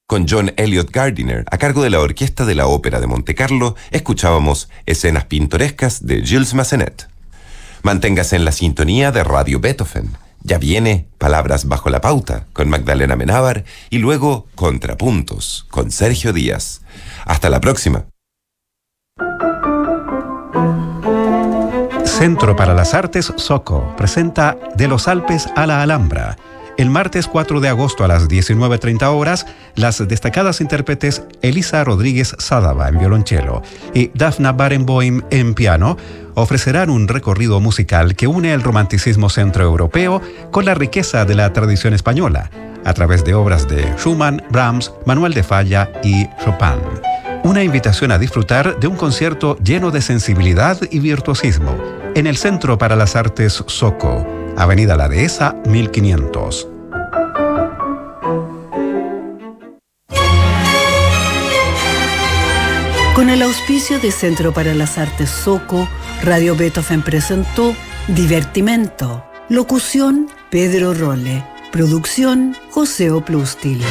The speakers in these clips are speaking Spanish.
Con John Elliott Gardiner a cargo de la Orquesta de la Ópera de Montecarlo, escuchábamos Escenas Pintorescas de Gilles Massenet. Manténgase en la sintonía de Radio Beethoven. Ya viene Palabras bajo la pauta con Magdalena Amenábar y luego Contrapuntos con Sergio Díaz. Hasta la próxima. Centro para las Artes SOCO presenta De los Alpes a la Alhambra. El martes 4 de agosto a las 19:30 horas, las destacadas intérpretes Elisa Rodríguez Sádava en violonchelo y Dafna Barenboim en piano ofrecerán un recorrido musical que une el romanticismo centroeuropeo con la riqueza de la tradición española, a través de obras de Schumann, Brahms, Manuel de Falla y Chopin. Una invitación a disfrutar de un concierto lleno de sensibilidad y virtuosismo en el Centro para las Artes SOCO, Avenida La Dehesa, 1500. Con el auspicio de Centro para las Artes SOCO, Radio Beethoven presentó Divertimento. Locución, Pedro Rolle. Producción, José Oplustil.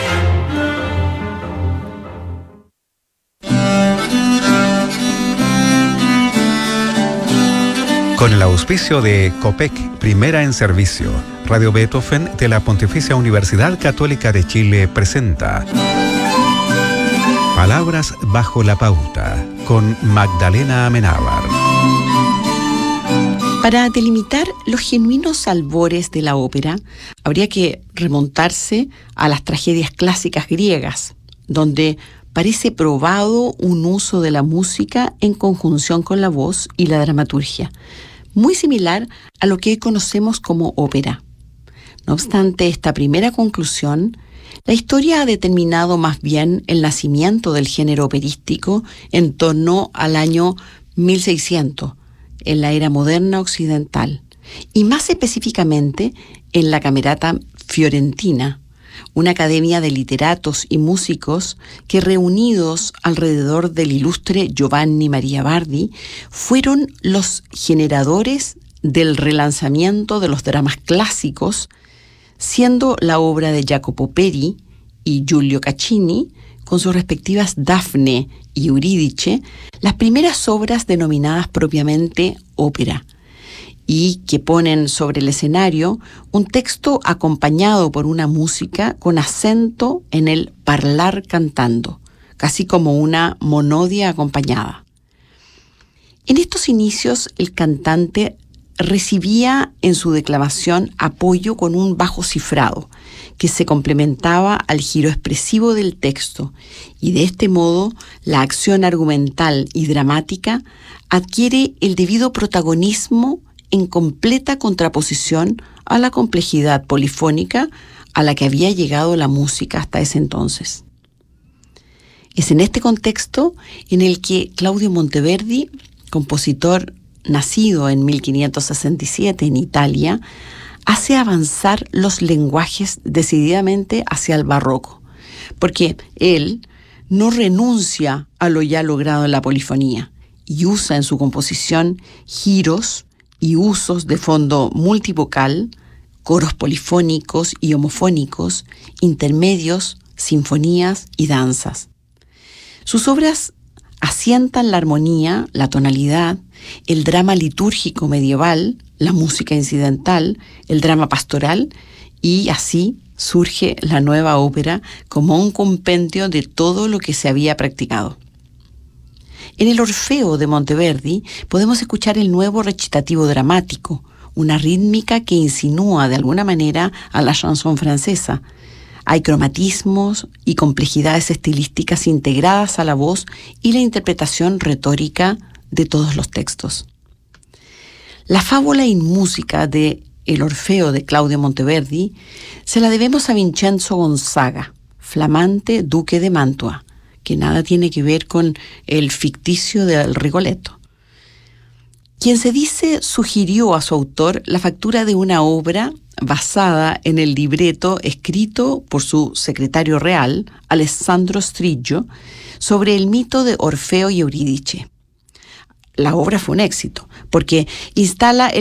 Con el auspicio de COPEC, Primera en Servicio, Radio Beethoven de la Pontificia Universidad Católica de Chile presenta Palabras bajo la pauta con Magdalena Amenábar. Para delimitar los genuinos albores de la ópera, habría que remontarse a las tragedias clásicas griegas, donde parece probado un uso de la música en conjunción con la voz y la dramaturgia, muy similar a lo que hoy conocemos como ópera. No obstante esta primera conclusión, la historia ha determinado más bien el nacimiento del género operístico en torno al año 1600, en la era moderna occidental, y más específicamente en la Camerata Fiorentina, una academia de literatos y músicos que, reunidos alrededor del ilustre Giovanni Maria Bardi, fueron los generadores del relanzamiento de los dramas clásicos, siendo la obra de Jacopo Peri y Giulio Caccini, con sus respectivas Dafne y Eurídice, las primeras obras denominadas propiamente ópera, y que ponen sobre el escenario un texto acompañado por una música con acento en el parlar cantando, casi como una monodia acompañada. En estos inicios, el cantante recibía en su declamación apoyo con un bajo cifrado, que se complementaba al giro expresivo del texto, y de este modo la acción argumental y dramática adquiere el debido protagonismo en completa contraposición a la complejidad polifónica a la que había llegado la música hasta ese entonces. Es en este contexto en el que Claudio Monteverdi, compositor nacido en 1567 en Italia, hace avanzar los lenguajes decididamente hacia el barroco, porque él no renuncia a lo ya logrado en la polifonía y usa en su composición giros y usos de fondo multivocal, coros polifónicos y homofónicos, intermedios, sinfonías y danzas. Sus obras asientan la armonía, la tonalidad, el drama litúrgico medieval, la música incidental, el drama pastoral, y así surge la nueva ópera como un compendio de todo lo que se había practicado. En el Orfeo de Monteverdi podemos escuchar el nuevo recitativo dramático, una rítmica que insinúa de alguna manera a la chanson francesa. Hay cromatismos y complejidades estilísticas integradas a la voz y la interpretación retórica de todos los textos. La fábula y música de El Orfeo de Claudio Monteverdi se la debemos a Vincenzo Gonzaga, flamante duque de Mantua, que nada tiene que ver con el ficticio del Rigoletto, quien se dice sugirió a su autor la factura de una obra basada en el libreto escrito por su secretario real, Alessandro Striggio, sobre el mito de Orfeo y Eurídice. La obra fue un éxito, porque instala el